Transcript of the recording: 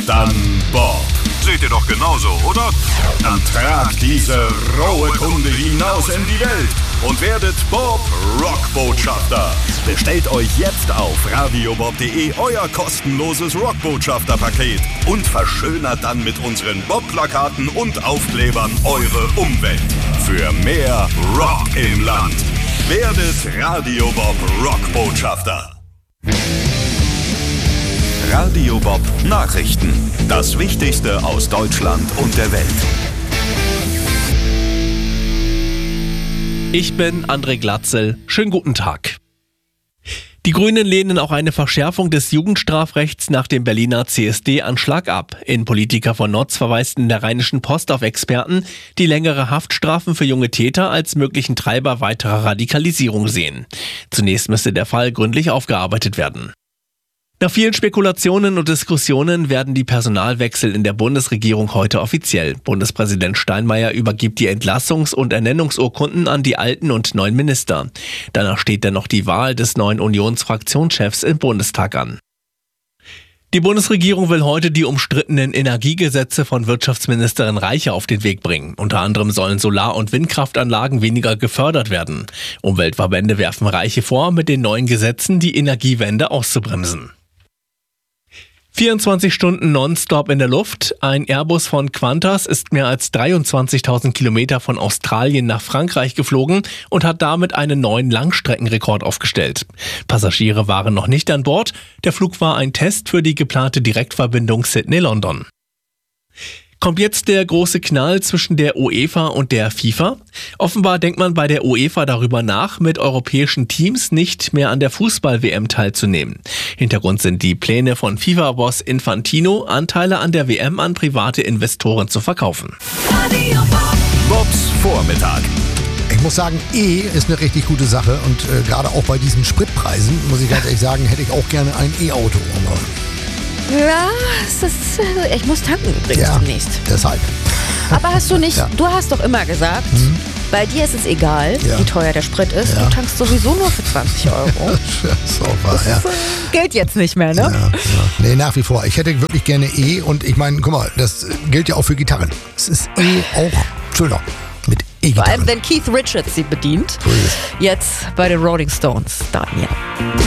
Dann Bob. Seht ihr doch genauso, oder? Dann tragt diese rohe Kunde hinaus in die Welt und werdet Bob Rockbotschafter. Bestellt euch jetzt auf radiobob.de euer kostenloses Rockbotschafter-Paket und verschönert dann mit unseren Bob-Plakaten und Aufklebern eure Umwelt. Für mehr Rock im Land. Werdet Radio Bob Rockbotschafter. Radio Bob Nachrichten. Das Wichtigste aus Deutschland und der Welt. Ich bin André Glatzel. Schönen guten Tag. Die Grünen lehnen auch eine Verschärfung des Jugendstrafrechts nach dem Berliner CSD-Anschlag ab. Innenpolitiker von Notz verweisten in der Rheinischen Post auf Experten, die längere Haftstrafen für junge Täter als möglichen Treiber weiterer Radikalisierung sehen. Zunächst müsste der Fall gründlich aufgearbeitet werden. Nach vielen Spekulationen und Diskussionen werden die Personalwechsel in der Bundesregierung heute offiziell. Bundespräsident Steinmeier übergibt die Entlassungs- und Ernennungsurkunden an die alten und neuen Minister. Danach steht dann noch die Wahl des neuen Unionsfraktionschefs im Bundestag an. Die Bundesregierung will heute die umstrittenen Energiegesetze von Wirtschaftsministerin Reiche auf den Weg bringen. Unter anderem sollen Solar- und Windkraftanlagen weniger gefördert werden. Umweltverbände werfen Reiche vor, mit den neuen Gesetzen die Energiewende auszubremsen. 24 Stunden nonstop in der Luft. Ein Airbus von Qantas ist mehr als 23.000 Kilometer von Australien nach Frankreich geflogen und hat damit einen neuen Langstreckenrekord aufgestellt. Passagiere waren noch nicht an Bord. Der Flug war ein Test für die geplante Direktverbindung Sydney-London. Kommt jetzt der große Knall zwischen der UEFA und der FIFA? Offenbar denkt man bei der UEFA darüber nach, mit europäischen Teams nicht mehr an der Fußball-WM teilzunehmen. Hintergrund sind die Pläne von FIFA-Boss Infantino, Anteile an der WM an private Investoren zu verkaufen. Bobs Vormittag. Ich muss sagen, ist eine richtig gute Sache und gerade auch bei diesen Spritpreisen, muss ich ganz ehrlich sagen, hätte ich auch gerne ein E-Auto. Ja, ich muss tanken übrigens demnächst. Deshalb. Aber hast du nicht, du hast doch immer gesagt, bei dir ist es egal, wie teuer der Sprit ist, du tankst sowieso nur für 20 Euro. So war, das gilt jetzt nicht mehr, ne? Ja. Nee, nach wie vor. Ich hätte wirklich gerne und ich meine, guck mal, das gilt ja auch für Gitarren. Es ist auch schöner mit E-Gitarren. Vor allem, wenn Keith Richards sie bedient. So ist es. Jetzt bei den Rolling Stones. Dann,